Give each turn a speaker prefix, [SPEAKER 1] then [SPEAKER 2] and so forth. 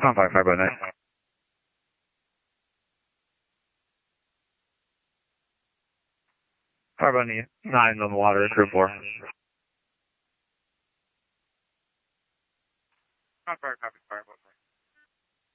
[SPEAKER 1] Fire by night. Fire by 9 on the water, crew 4.
[SPEAKER 2] Fire, copy, fire.